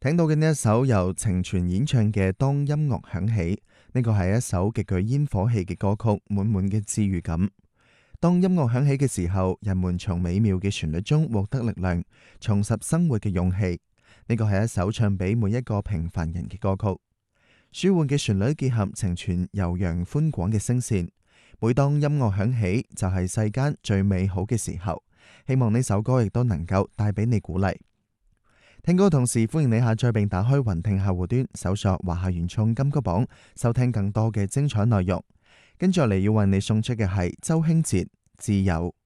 聽到嘅呢一首由程傳演唱嘅《當音樂響起》，呢個係一首極具煙火氣嘅歌曲，滿滿嘅治愈感。當音樂響起嘅時候，人們從美妙嘅旋律中獲得力量，重拾生活嘅勇氣。呢個係一首唱俾每一個平凡人嘅歌曲。舒緩嘅旋律結合程傳悠揚寬廣嘅聲線，每當音樂響起，就係世間最美好嘅時候。希望呢首歌亦都能夠帶俾你鼓勵。聽歌同時，歡迎你下載並打開雲聽客戶端，搜索華夏原創金曲榜，收聽更多嘅精彩內容。跟住嚟要為你送出嘅係周興哲《自由》。